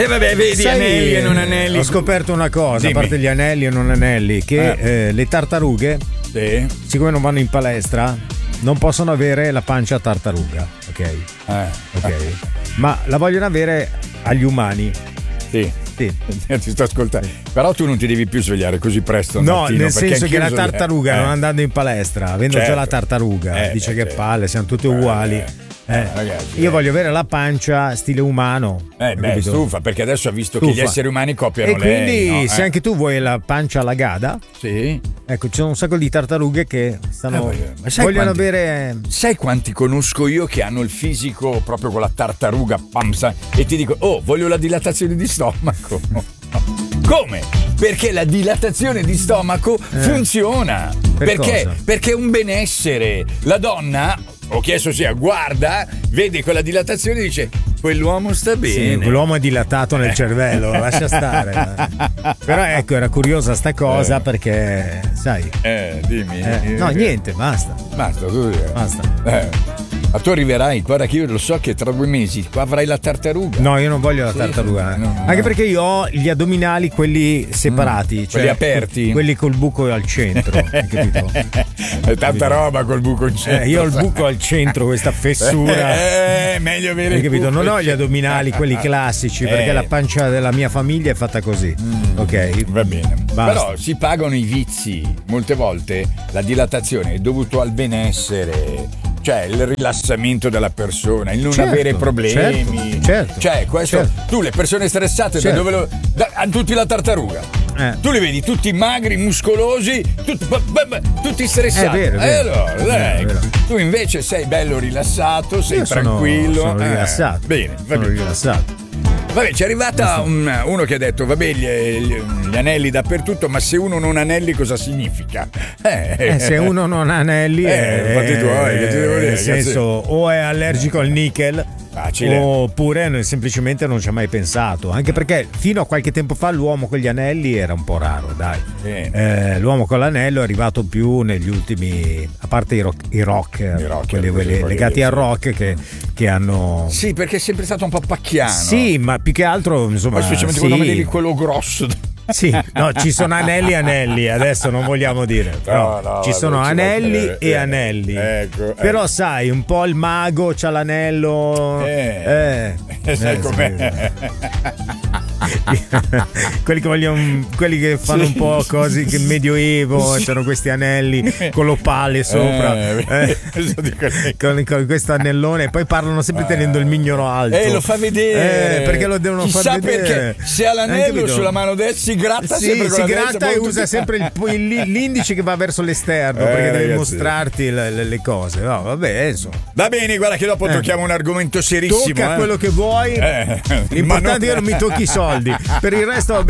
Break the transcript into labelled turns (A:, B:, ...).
A: E vabbè, vedi, anelli e non anelli.
B: Ho scoperto una cosa,
A: Dimmi.
B: a parte gli anelli e non anelli, che le tartarughe,
A: Sì.
B: siccome non vanno in palestra, non possono avere la pancia a tartaruga, ok? Ok. Ma la vogliono avere agli umani.
A: Sì.
B: Sì.
A: Ti sto ascoltando. Però tu non ti devi più svegliare così presto. al
B: No,
A: mattino,
B: nel
A: perché
B: senso che la
A: anch'io
B: tartaruga non andando in palestra, avendo
A: Certo.
B: già la tartaruga, dice che palle, siamo tutte uguali.
A: Ragazzi,
B: Io voglio avere la pancia stile umano.
A: beh, stufa, perché adesso ha visto che
B: Stufa.
A: gli esseri umani copiano
B: E quindi
A: lei. No?
B: se anche tu vuoi la pancia allagada,
A: Sì.
B: ecco, ci sono un sacco di tartarughe che stanno
A: Ma sai
B: vogliono
A: quanti-
B: avere.
A: Sai quanti conosco io che hanno il fisico proprio con la tartaruga, e ti dico, oh, voglio la dilatazione di stomaco. Come? Perché la dilatazione di stomaco funziona.
B: Per
A: Perché?
B: cosa?
A: Perché è un benessere. La donna, ho chiesto sia, guarda, vede quella dilatazione e dice, quell'uomo sta bene.
B: Sì, l'uomo è dilatato nel cervello, lascia stare. Però ecco, era curiosa sta cosa perché, sai.
A: Dimmi.
B: No, niente, basta.
A: Basta, tu
B: Basta.
A: Ma tu arriverai, guarda che io lo so che tra 2 mesi qua avrai la tartaruga.
B: No, io non voglio la tartaruga.
A: no.
B: Anche perché io ho gli addominali, quelli separati,
A: quelli aperti.
B: quelli col buco al centro. Hai capito?
A: È tanta roba col buco in centro.
B: Io ho il buco al centro, questa fessura.
A: Meglio avere
B: Hai
A: il
B: capito?
A: buco
B: Non ho
A: in
B: gli addominali, quelli classici, perché la pancia della mia famiglia è fatta così. Ok?
A: Va bene.
B: Basta.
A: Però si pagano i vizi. Molte volte la dilatazione è dovuta al benessere. Cioè il rilassamento della persona, il non
B: Certo,
A: avere problemi.
B: certo,
A: Cioè, questo.
B: certo.
A: Tu le persone stressate
B: Certo.
A: da dove hanno tutti la tartaruga. Tu li vedi tutti magri, muscolosi, tutti stressati.
B: È vero, è vero.
A: Allora,
B: È vero, è vero.
A: tu invece sei bello rilassato, sei
B: Io
A: tranquillo.
B: Sono rilassato.
A: Bene, va
B: Sono
A: bene.
B: rilassato.
A: Vabbè, c'è arrivata uno che ha detto, vabbè, gli anelli dappertutto, ma se uno non ha anelli cosa significa?
B: Se uno non ha anelli,
A: fatti tuoi, che ti devo dire,
B: nel senso, o è allergico al nickel.
A: Facile.
B: Oppure semplicemente non ci ha mai pensato, anche perché fino a qualche tempo fa l'uomo con gli anelli era un po' raro, dai. L'uomo con l'anello è arrivato più negli ultimi, a parte i rock, quelli legati al rock che hanno.
A: Sì, perché è sempre stato un po' pacchiano.
B: Sì, ma più che altro, insomma,
A: ma specialmente quando vedi quello grosso.
B: Sì, no, ci sono anelli, adesso non vogliamo dire, però
A: No,
B: ci sono anelli e anelli.
A: Ecco.
B: Però sai, un po' il mago c'ha l'anello.
A: Sai com'è?
B: quelli che fanno un po' cose che il medioevo, c'erano questi anelli con l'opale sopra, con questo anellone, e poi parlano sempre tenendo il mignolo alto.
A: Lo fa vedere.
B: Perché lo devono
A: Chissà
B: far vedere.
A: Perché se ha l'anello sulla mano destra si gratta sempre con
B: si
A: la
B: gratta
A: destra,
B: e
A: poi
B: usa sempre l'indice che va verso l'esterno, perché deve
A: ragazzi.
B: mostrarti le cose. No, vabbè, insomma.
A: Va bene, guarda che dopo tocchiamo un argomento serissimo.
B: Tocca quello che vuoi. L'importante è che non mi tocchi i soldi. Per il resto va bene.